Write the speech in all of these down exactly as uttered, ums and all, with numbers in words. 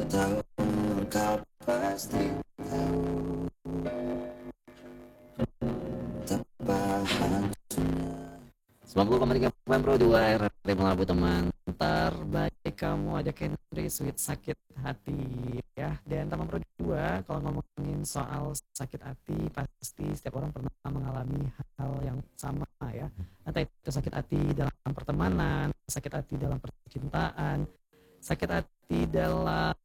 tahu, kau pasti tahu betapa hancurnya. sembilan puluh koma tiga Pro dua R R Melabu teman terbaik kamu ada Kendri Sweet sakit hati ya. Dan teman Pro dua, kalau ngomongin soal sakit hati pasti setiap orang pernah mengalami hal yang sama ya. Entah itu sakit hati dalam pertemanan, sakit hati dalam percintaan, sakit hati dalam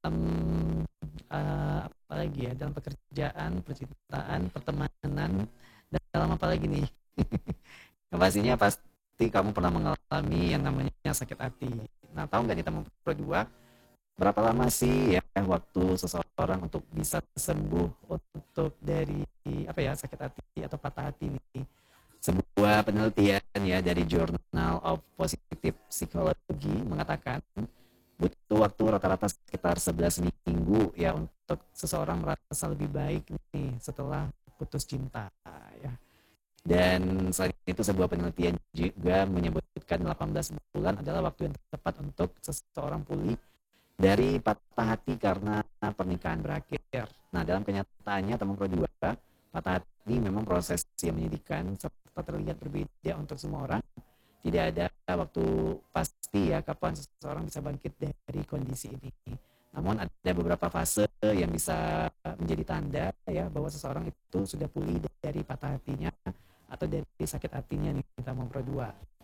uh, apa lagi ya, dalam pekerjaan, percintaan, pertemanan, dan dalam apa lagi nih. Yang pastinya pasti kamu pernah mengalami yang namanya sakit hati. Nah, tahu nggak nih teman Pro dua, berapa lama sih ya waktu seseorang untuk bisa sembuh untuk dari apa ya, sakit hati atau patah hati ini? Sebuah penelitian ya dari Journal of Positive Psychology mengatakan butuh waktu rata-rata sekitar sebelas minggu ya untuk seseorang merasa lebih baik nih setelah putus cinta ya. Dan selain itu sebuah penelitian juga menyebutkan delapan belas bulan adalah waktu yang tepat untuk seseorang pulih dari patah hati karena pernikahan berakhir. Nah, dalam kenyataannya teman Pro dua, patah hati memang proses yang menyedihkan serta terlihat berbeda untuk semua orang. Tidak ada waktu pasti ya kapan seseorang bisa bangkit dari kondisi ini. Namun ada beberapa fase yang bisa menjadi tanda ya bahwa seseorang itu sudah pulih dari patah hatinya atau dari sakit hatinya nih teman Pro dua.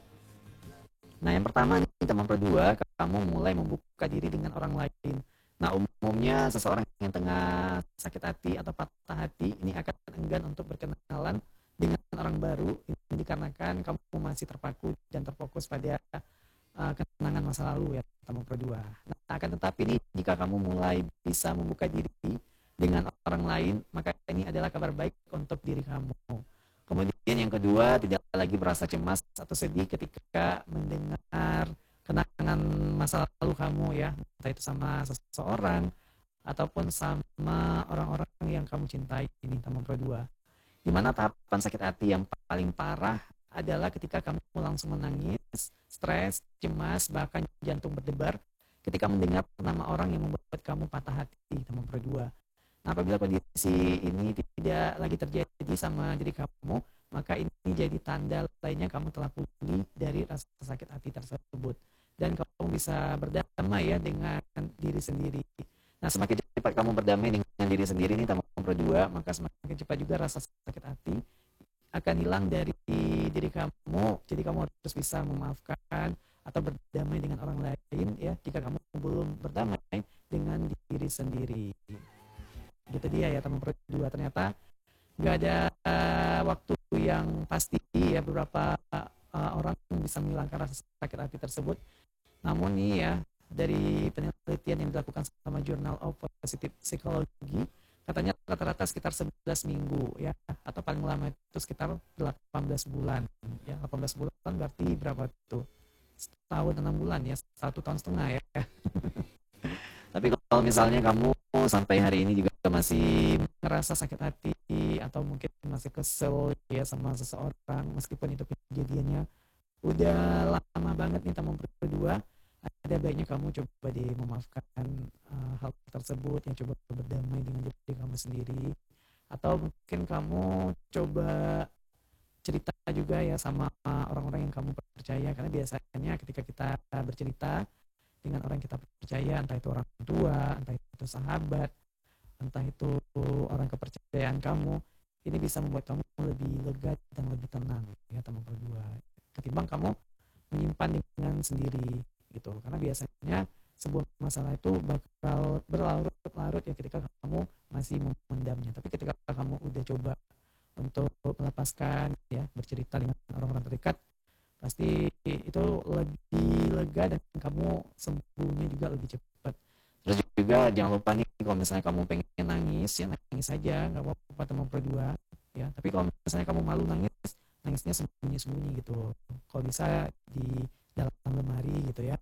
Nah, yang pertama nih teman Pro dua, kamu mulai membuka diri dengan orang lain. Nah, umumnya seseorang yang tengah sakit hati atau patah hati ini akan enggan untuk berkenalan dengan orang baru. Ini dikarenakan kamu masih terpaku dan terfokus pada uh, kenangan masa lalu ya teman Pro dua. Nah, akan tetapi nih jika kamu mulai bisa membuka diri dengan orang lain, maka ini adalah kabar baik untuk diri kamu. Kemudian yang kedua, tidak lagi merasa cemas atau sedih ketika mendengar kenangan masa lalu kamu ya, entah itu sama seseorang ataupun sama orang-orang yang kamu cintai ini teman Pro dua. Di mana tahapan sakit hati yang paling parah adalah ketika kamu langsung menangis, stres, cemas, bahkan jantung berdebar ketika mendengar nama orang yang membuat kamu patah hati teman Pro dua. Nah, apabila kondisi ini tidak lagi terjadi sama diri kamu, maka ini jadi tanda lainnya kamu telah pulih dari rasa sakit hati tersebut. Dan kamu bisa berdamai ya dengan diri sendiri. Nah, semakin cepat kamu berdamai dengan diri sendiri nih teman Pro dua, maka semakin cepat juga rasa sakit hati akan hilang dari diri kamu. Jadi kamu harus bisa memaafkan atau berdamai dengan orang lain ya jika kamu belum berdamai dengan diri sendiri. Gitu dia ya teman Pro dua, ternyata nggak ada uh, waktu yang pasti ya beberapa uh, orang bisa menghilangkan rasa sakit hati tersebut. Namun nih ya, dari penelitian yang dilakukan sama Journal of Positive Psychology, katanya rata-rata sekitar sebelas minggu ya, atau paling lama itu sekitar delapan belas bulan ya. Delapan belas bulan berarti berapa tuh? Setahun enam bulan ya, satu tahun setengah ya. Tapi kalau misalnya kamu sampai hari ini juga masih ngerasa sakit hati atau mungkin masih kesel ya sama seseorang, meskipun itu kejadiannya udah lama banget nih teman berdua, ada baiknya kamu coba deh memaafkan uh, hal tersebut, yang coba berdamai dengan diri kamu sendiri, atau mungkin kamu coba cerita juga ya sama orang-orang yang kamu percaya, karena biasanya ketika kita bercerita dengan orang yang kita percaya, entah itu orang tua, entah itu sahabat, entah itu orang kepercayaan kamu, ini bisa membuat kamu lebih lega dan lebih tenang ya teman berdua, ketimbang kamu menyimpan dengan sendiri gitu. Karena biasanya sebuah masalah itu bakal berlarut-larut ya ketika kamu masih memendamnya. Tapi ketika kamu udah coba untuk melepaskan ya, bercerita dengan orang-orang terdekat, pasti itu lebih lega dan kamu sembuhnya juga lebih cepat. Terus juga jangan lupa nih, kalau misalnya kamu pengen nangis ya nangis aja, nggak apa-apa teman berdua ya. Tapi kalau misalnya kamu malu nangis, nangisnya sembunyi-sembunyi gitu. Kalau bisa di dalam lemari gitu ya.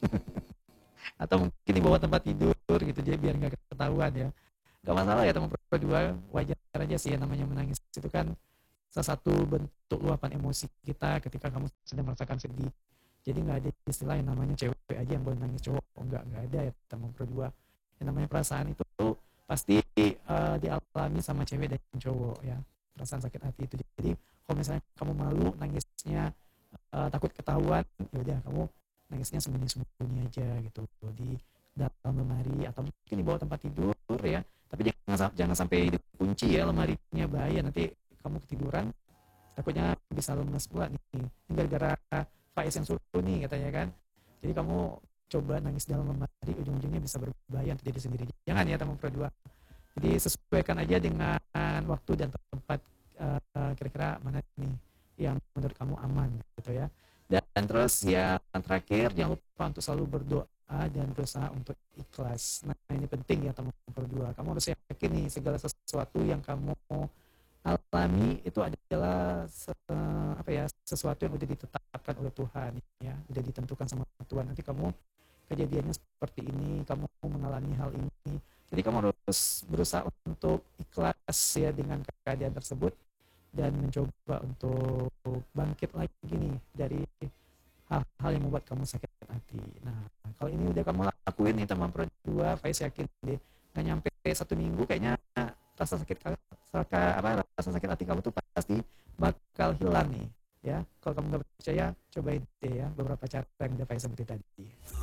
Atau mungkin di bawah tempat tidur gitu, jadi biar nggak ketahuan ya. Gak masalah ya teman berdua, wajar aja sih ya, namanya menangis itu kan salah satu bentuk luapan emosi kita ketika kamu sedang merasakan sedih. Jadi nggak ada istilah yang namanya cewek aja yang boleh nangis, cowok oh, nggak nggak ada ya teman berdua. Yang namanya perasaan itu pasti uh, dialami sama cewek dan cowok ya, perasaan sakit hati itu. Jadi kalau misalnya kamu malu nangisnya, uh, takut ketahuan, ya udah kamu nangisnya sembunyi-sembunyi aja gitu di dalam lemari atau mungkin di bawah tempat tidur ya. Tapi jangan jangan sampai dikunci ya lemarinya, bahaya nanti kamu ketiduran takutnya bisa lemes pula nih. Ini gara-gara Faiz yang suruh nih katanya kan. Jadi kamu coba nangis dalam lemari, ujung-ujungnya bisa berbahaya untuk diri sendiri. Jangan ya teman pro dua. Jadi sesuaikan aja dengan waktu dan tempat, uh, kira-kira mana nih yang menurut kamu aman gitu ya. Dan terus yang terakhir, jangan lupa untuk selalu berdoa dan berusaha untuk ikhlas. Nah ini penting ya teman pro dua. Kamu harus yakin nih segala sesuatu yang kamu alami itu adalah se, apa ya, sesuatu yang udah ditetapkan oleh Tuhan ya, udah ditentukan sama Tuhan. Nanti kamu kejadiannya seperti ini, kamu mengalami hal ini, jadi kamu harus berusaha untuk ikhlas ya dengan keadaan tersebut dan mencoba untuk bangkit lagi nih dari hal-hal yang membuat kamu sakit hati. Nah kalau ini udah kamu lakuin nih teman pro dua, Faiz yakin deh nggak nyampe satu minggu kayaknya rasa sakit apa rasa sakit hati kamu tuh pasti bakal hilang nih ya. Kalau kamu nggak percaya, cobain deh ya beberapa cara yang udah Faiz sebutin tadi.